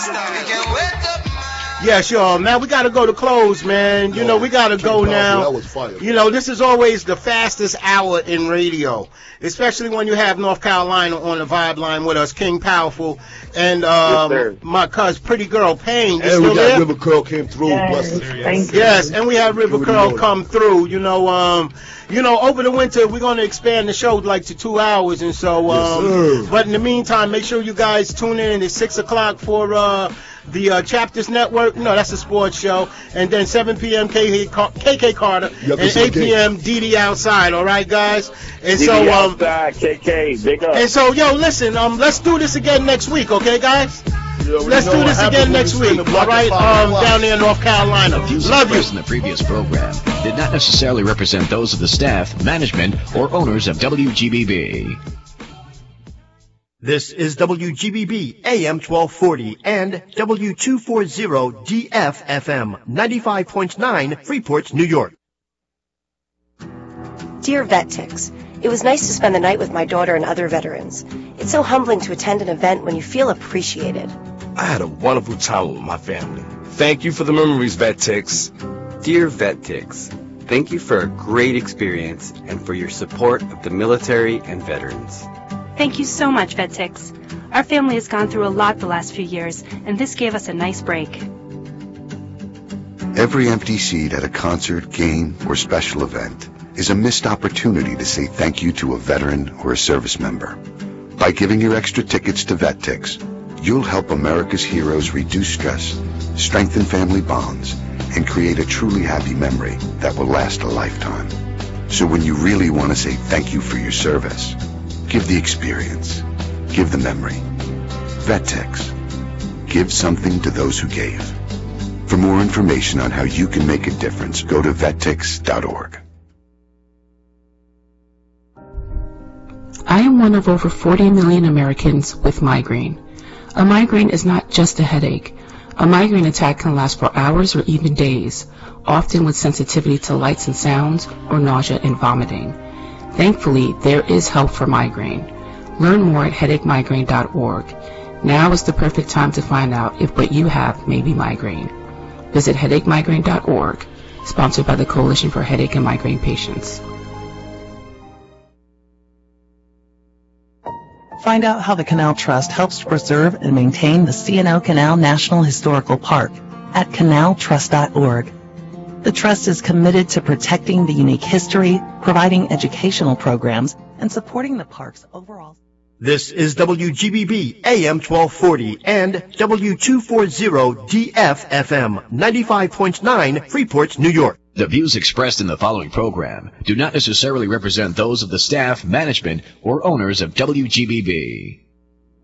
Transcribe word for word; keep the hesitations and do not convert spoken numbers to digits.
Yeah, sure, man. We got to go to close, man. You know, we got to go now. That was fire. You know, this is always the fastest hour in radio, especially when you have North Carolina on the vibe line with us, King Powerful, and um, yes, my cuz Pretty Girl Payne. You And still we got there? River Curl came through. Yes, Bless it. thank you. Yes, and we have River Curl come through. You know, um, you know, over the winter we're gonna expand the show like to two hours, and so. Um, Yes, sir. but in the meantime, make sure you guys tune in at six o'clock for uh, the uh, Chapters Network. No, that's a sports show, and then seven p.m. K K Carter, Yep, and it's eight okay. p.m. D D Outside. All right, guys. And D D so, um, outside, K K, big up. and so, yo, listen, um, let's do this again next week, okay, guys? You already Let's know do what this happens again when next you spin week, the block all right? at five Um, o'clock. down there in North Carolina. The views Love you. expressed in the previous program did not necessarily represent those of the staff, management, or owners of W G B B. This is W G B B A M twelve forty and W two forty D F F M ninety-five point nine Freeport, New York. Dear VetTix, it was nice to spend the night with my daughter and other veterans. It's so humbling to attend an event when you feel appreciated. I had a wonderful time with my family. Thank you for the memories, VetTix. Dear VetTix, thank you for a great experience and for your support of the military and veterans. Thank you so much, VetTix. Our family has gone through a lot the last few years, and this gave us a nice break. Every empty seat at a concert, game, or special event is a missed opportunity to say thank you to a veteran or a service member. By giving your extra tickets to VetTix, you'll help America's heroes reduce stress, strengthen family bonds, and create a truly happy memory that will last a lifetime. So when you really want to say thank you for your service, give the experience. Give the memory. VetTix. Give something to those who gave. For more information on how you can make a difference, go to vettix dot org. I am one of over forty million Americans with migraine. A migraine is not just a headache. A migraine attack can last for hours or even days, often with sensitivity to lights and sounds or nausea and vomiting. Thankfully, there is help for migraine. Learn more at headache migraine dot org. Now is the perfect time to find out if what you have may be migraine. Visit headache migraine dot org, sponsored by the Coalition for Headache and Migraine Patients. Find out how the Canal Trust helps to preserve and maintain the C and O Canal National Historical Park at canal trust dot org. The Trust is committed to protecting the unique history, providing educational programs, and supporting the park's overall. This is W G B B A M twelve forty and W two forty D F F M ninety-five point nine Freeport, New York. The views expressed in the following program do not necessarily represent those of the staff, management, or owners of W G B B.